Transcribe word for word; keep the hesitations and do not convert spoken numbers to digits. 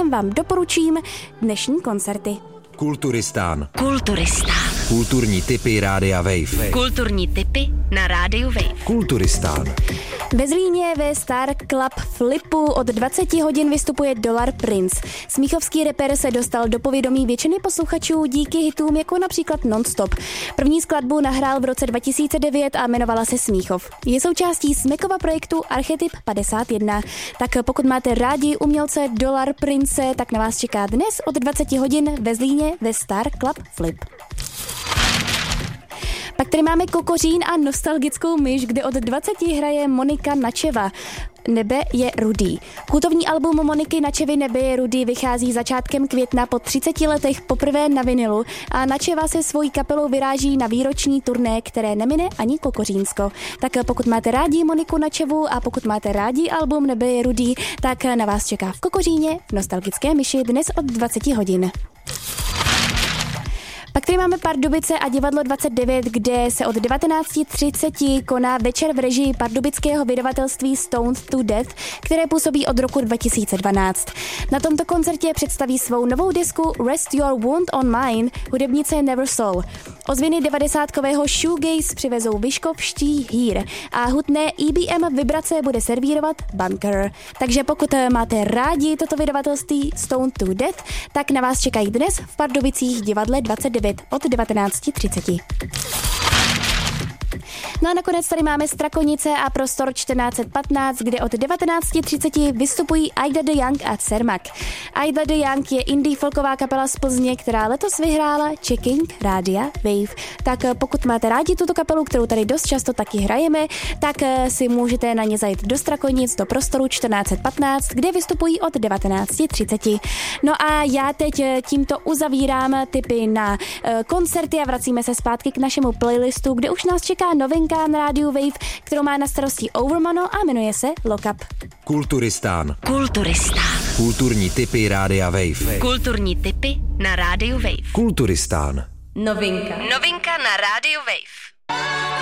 tam vám doporučím dnešní koncerty. Kulturistán. Kulturistán. Kulturní tipy Rádia Wave. Kulturní tipy na Rádiu Wave. Kulturistán. Ve Zlíně ve Star Club Flipu od dvacet hodin vystupuje Dollar Prince. Smíchovský rapper se dostal do povědomí většiny posluchačů díky hitům jako například Non-Stop. První skladbu nahrál v roce dva tisíce devět a jmenovala se Smíchov. Je součástí Smekova projektu Archetyp padesát jedna. Tak pokud máte rádi umělce Dollar Prince, tak na vás čeká dnes od dvacet hodin ve Zlíně ve Star Club Flip. Pak tady máme Kokořín a nostalgickou myš, kde od dvaceti hraje Monika Načeva. Nebe je rudý. Kultovní album Moniky Načevy Nebe je rudý vychází začátkem května po třiceti letech poprvé na vinilu a Načeva se svojí kapelou vyráží na výroční turné, které nemine ani Kokořínsko. Tak pokud máte rádi Moniku Načevu a pokud máte rádi album Nebe je rudý, tak na vás čeká v Kokoříně v nostalgické myši dnes od dvaceti hodin. Pak tady máme Pardubice a divadlo dvacet devět, kde se od devatenáct třicet koná večer v režii pardubického vydavatelství Stoned to Death, které působí od roku dva tisíce dvanáct. Na tomto koncertě představí svou novou disku Rest Your Wound on Mine hudebnice Never Soul. Ozvěny devadesátkového shoegaze přivezou vyškovští hýr a hutné E B M vibrace bude servírovat Bunker. Takže pokud máte rádi toto vydavatelství Stoned to Death, tak na vás čekají dnes v Pardubicích divadle dvacet devět od devatenáct třicet. No a nakonec tady máme Strakonice a prostor čtrnáct patnáct, kde od devatenáct třicet vystupují Aida de Young a Cermak. Aida de Young je indie folková kapela z Plzně, která letos vyhrála Checking Rádia Wave. Tak pokud máte rádi tuto kapelu, kterou tady dost často taky hrajeme, tak si můžete na ně zajít do Strakonic, do prostoru čtrnáct patnáct, kde vystupují od devatenáct třicet. No a já teď tímto uzavírám tipy na koncerty a vracíme se zpátky k našemu playlistu, kde už nás čeká novinka na rádiu Wave, kterou má na starosti Overmono a jmenuje se Lock Up. Kulturistán. Kulturistán. Kulturní tipy Rádia Wave. Kulturní tipy na Rádiu Wave. Kulturistán. Novinka. Novinka na Rádiu Wave.